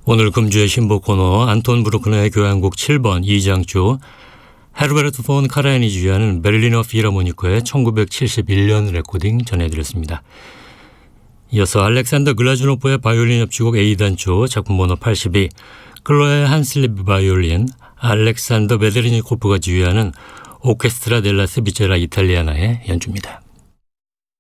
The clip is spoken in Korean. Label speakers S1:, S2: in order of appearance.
S1: 오늘 금주의 신보 코너 안톤 브루크너의 교향곡 7번 2장조 헤르베르트 폰 카라얀이 주휘하는 베를리너 필하모니커의 1971년 레코딩 전해드렸습니다. 이어서 알렉산더 글라즈노프의 바이올린 협주곡 A단조 작품 번호 82, 클로의 한슬립 바이올린, 알렉산더 베데르니코프가 지휘하는 오케스트라 델라 스비체라 이탈리아나의 연주입니다.